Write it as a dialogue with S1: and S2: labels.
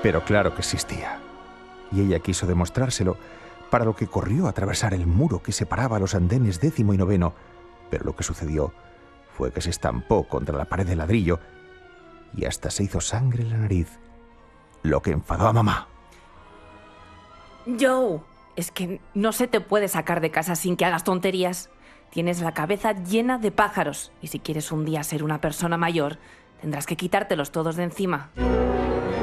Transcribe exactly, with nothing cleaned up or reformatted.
S1: Pero claro que existía. Y ella quiso demostrárselo, para lo que corrió a atravesar el muro que separaba los andenes décimo y noveno, pero lo que sucedió fue que se estampó contra la pared de ladrillo y hasta se hizo sangre en la nariz, lo que enfadó a mamá.
S2: Joe, es que no se te puede sacar de casa sin que hagas tonterías. Tienes la cabeza llena de pájaros y si quieres un día ser una persona mayor, tendrás que quitártelos todos de encima.